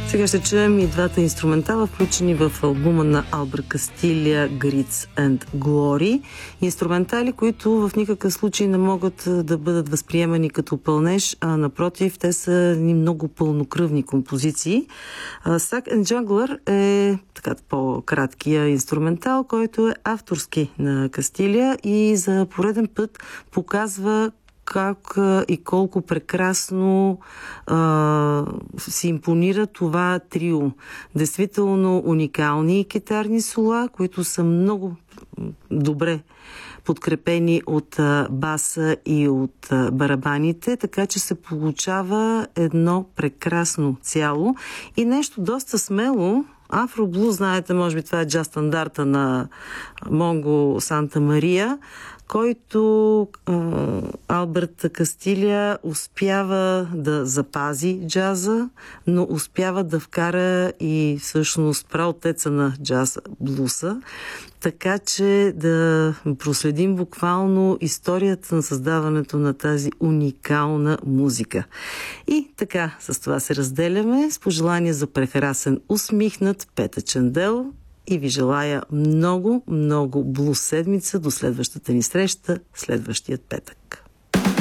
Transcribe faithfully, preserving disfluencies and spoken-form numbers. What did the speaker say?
Сега ще чуем и двата инструментала, включени в албума на Алберт Кастилия Grits and Glory. Инструментали, които в никакъв случай не могат да бъдат възприемани като пълнеж, а напротив, те са ни много пълнокръвни композиции. Sack and Juggler е така по-краткия инструментал, който е авторски на Кастилия и за пореден път показва как и колко прекрасно а, си импонира това трио. Действително уникални китарни сола, които са много добре подкрепени от а, баса и от а, барабаните, така че се получава едно прекрасно цяло и нещо доста смело. Афроблуз, знаете, може би това е джаз стандарта на Монго Санта Мария, който а, Алберт Кастилия успява да запази джаза, но успява да вкара и всъщност праотеца на джаз блуса, така че да проследим буквално историята на създаването на тази уникална музика. И така, с това се разделяме с пожелание за прекрасен, усмихнат петъчен дел и ви желая много, много блуз седмица до следващата ни среща, следващият петък.